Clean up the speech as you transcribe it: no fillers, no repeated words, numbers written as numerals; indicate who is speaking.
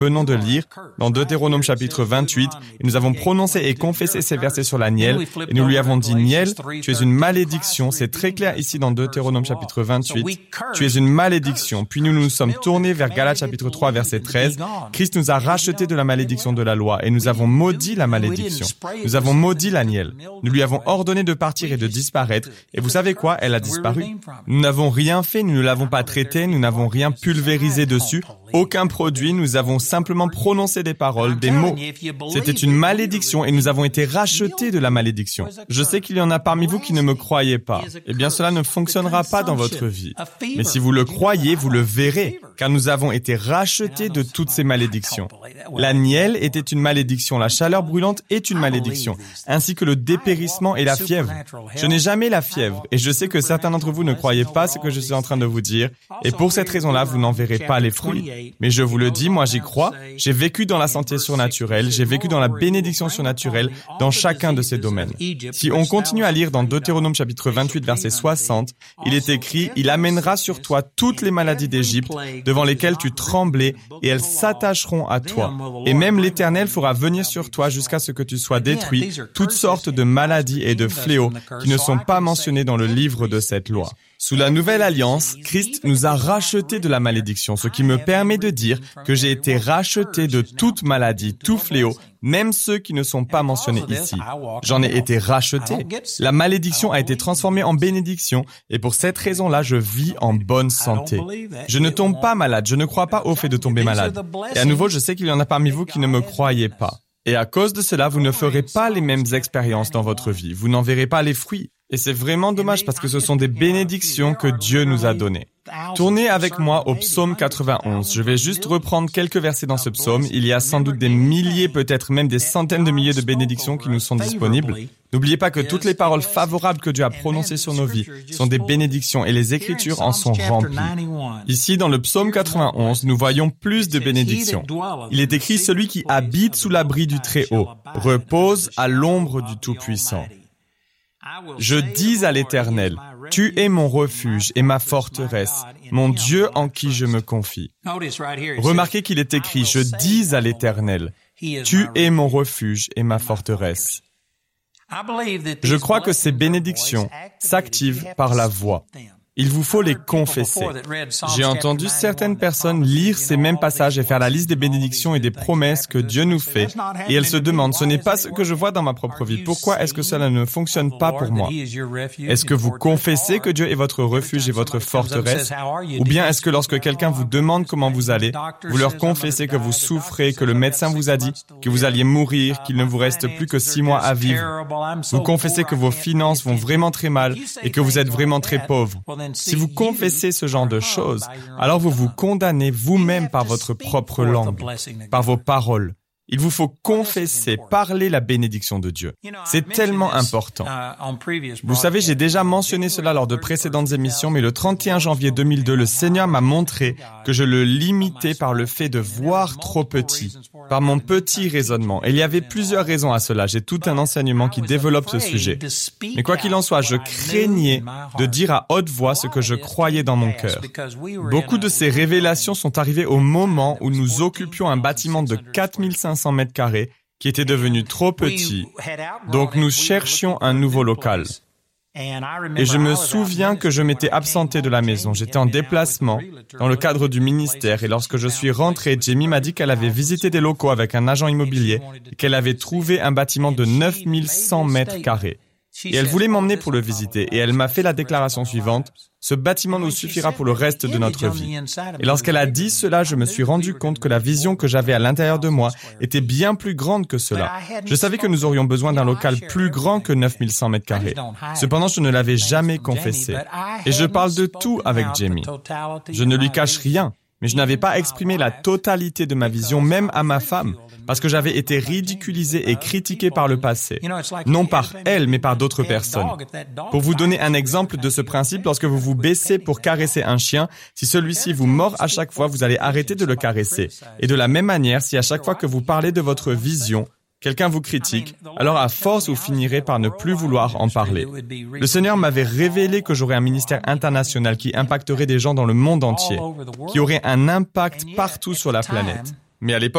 Speaker 1: venons de lire dans Deutéronome chapitre 28, et nous avons prononcé et confessé ces versets sur la nielle, et nous lui avons dit, nielle, tu es une malédiction, c'est très clair ici dans Deutéronome chapitre 28, tu es une malédiction. Puis nous nous sommes tournés vers Galates chapitre 3 verset 13, Christ nous a rachetés de la malédiction de la loi, et nous avons maudit la malédiction, nous avons maudit la nielle, nous lui avons ordonné de partir et de disparaître, et vous savez quoi, elle a disparu. Nous n'avons rien fait, nous ne l'avons pas traité, nous n'avons rien pulvérisé dessus, aucun produit, nous avons simplement prononcé des paroles, des mots. C'était une malédiction et nous avons été rachetés de la malédiction. Je sais qu'il y en a parmi vous qui ne me croyez pas. Eh bien, cela ne fonctionnera pas dans votre vie. Mais si vous le croyez, vous le verrez, car nous avons été rachetés de toutes ces malédictions. La nielle était une malédiction, la chaleur brûlante est une malédiction, ainsi que le dépérissement et la fièvre. Je n'ai jamais la fièvre, et je sais que certains d'entre vous ne croyez pas ce que je suis en train de vous dire, et pour cette raison-là, vous n'en verrez pas les fruits. Mais je vous le dis, moi j'y crois, j'ai vécu dans la santé surnaturelle, j'ai vécu dans la bénédiction surnaturelle dans chacun de ces domaines. Si on continue à lire dans Deutéronome chapitre 28 verset 60, il est écrit, « Il amènera sur toi toutes les maladies d'Égypte devant lesquelles tu tremblais et elles s'attacheront à toi. Et même l'Éternel fera venir sur toi jusqu'à ce que tu sois détruit toutes sortes de maladies et de fléaux qui ne sont pas mentionnés dans le livre de cette loi. » Sous la nouvelle alliance, Christ nous a rachetés de la malédiction, ce qui me permet de dire que j'ai été racheté de toute maladie, tout fléau, même ceux qui ne sont pas mentionnés ici. J'en ai été racheté. La malédiction a été transformée en bénédiction et pour cette raison-là, je vis en bonne santé. Je ne tombe pas malade, je ne crois pas au fait de tomber malade. Et à nouveau, je sais qu'il y en a parmi vous qui ne me croyez pas. Et à cause de cela, vous ne ferez pas les mêmes expériences dans votre vie. Vous n'en verrez pas les fruits. Et c'est vraiment dommage parce que ce sont des bénédictions que Dieu nous a données. Tournez avec moi au psaume 91. Je vais juste reprendre quelques versets dans ce psaume. Il y a sans doute des milliers, peut-être même des centaines de milliers de bénédictions qui nous sont disponibles. N'oubliez pas que toutes les paroles favorables que Dieu a prononcées sur nos vies sont des bénédictions et les Écritures en sont remplies. Ici, dans le psaume 91, nous voyons plus de bénédictions. Il est écrit « Celui qui habite sous l'abri du Très-Haut repose à l'ombre du Tout-Puissant. » Je dis à l'Éternel, « Tu es mon refuge et ma forteresse, mon Dieu en qui je me confie. » Remarquez qu'il est écrit, « Je dis à l'Éternel, tu es mon refuge et ma forteresse. » Je crois que ces bénédictions s'activent par la voix. Il vous faut les confesser. J'ai entendu certaines personnes lire ces mêmes passages et faire la liste des bénédictions et des promesses que Dieu nous fait, et elles se demandent, ce n'est pas ce que je vois dans ma propre vie. Pourquoi est-ce que cela ne fonctionne pas pour moi? Est-ce que vous confessez que Dieu est votre refuge et votre forteresse? Ou bien est-ce que lorsque quelqu'un vous demande comment vous allez, vous leur confessez que vous souffrez, que le médecin vous a dit que vous alliez mourir, qu'il ne vous reste plus que 6 mois à vivre? Vous confessez que vos finances vont vraiment très mal et que vous êtes vraiment très pauvre. Si vous confessez ce genre de choses, alors vous vous condamnez vous-même par votre propre langue, par vos paroles. Il vous faut confesser, parler la bénédiction de Dieu. C'est tellement important. Vous savez, j'ai déjà mentionné cela lors de précédentes émissions, mais le 31 janvier 2002, le Seigneur m'a montré que je le limitais par le fait de voir trop petit, par mon petit raisonnement. Et il y avait plusieurs raisons à cela. J'ai tout un enseignement qui développe ce sujet. Mais quoi qu'il en soit, je craignais de dire à haute voix ce que je croyais dans mon cœur. Beaucoup de ces révélations sont arrivées au moment où nous occupions un bâtiment de 4500 mètres carrés qui était devenu trop petit. Donc nous cherchions un nouveau local. Et je me souviens que je m'étais absenté de la maison. J'étais en déplacement dans le cadre du ministère et lorsque je suis rentré, Jamie m'a dit qu'elle avait visité des locaux avec un agent immobilier et qu'elle avait trouvé un bâtiment de 9100 mètres carrés. Et elle voulait m'emmener pour le visiter et elle m'a fait la déclaration suivante. Ce bâtiment nous suffira pour le reste de notre vie. Et lorsqu'elle a dit cela, je me suis rendu compte que la vision que j'avais à l'intérieur de moi était bien plus grande que cela. Je savais que nous aurions besoin d'un local plus grand que 9100 mètres carrés. Cependant, je ne l'avais jamais confessé. Et je parle de tout avec Jamie. Je ne lui cache rien. Mais je n'avais pas exprimé la totalité de ma vision, même à ma femme, parce que j'avais été ridiculisé et critiqué par le passé. Non par elle, mais par d'autres personnes. Pour vous donner un exemple de ce principe, lorsque vous vous baissez pour caresser un chien, si celui-ci vous mord à chaque fois, vous allez arrêter de le caresser. Et de la même manière, si à chaque fois que vous parlez de votre vision, quelqu'un vous critique, alors à force vous finirez par ne plus vouloir en parler. Le Seigneur m'avait révélé que j'aurais un ministère international qui impacterait des gens dans le monde entier, qui aurait un impact partout sur la planète. Mais à l'époque,